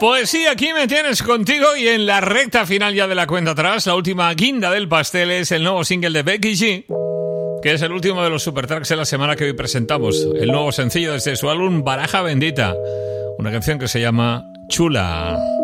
Pues sí, aquí me tienes contigo y en la recta final ya de la cuenta atrás, la última guinda del pastel es el nuevo single de Becky G, que es el último de los supertracks de la semana que hoy presentamos, el nuevo sencillo desde su álbum Baraja Bendita, una canción que se llama Chula.